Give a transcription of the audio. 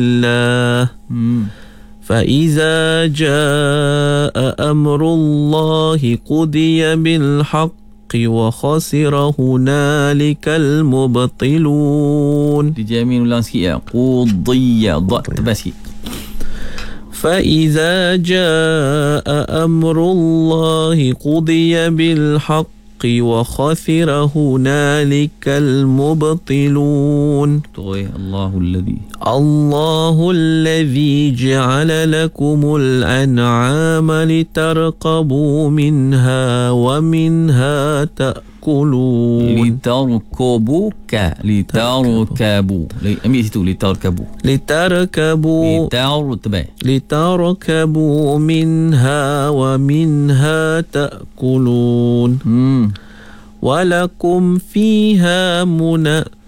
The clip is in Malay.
الله فإذا جاء أمر الله قضي بالحق وخسر هنالك المبطلون. Dijamin ulang sikit ya. Qudiya, dha tebas sikit. فإذا جاء أمر الله قضي بالحق وخسر هنالك المبطلون. الله الذي جعل لكم الأنعام لتركبوا منها ومنها تأكلون. لتركبوا ambil situ لتركبوا منها ومنها تأكلون ولكم فيها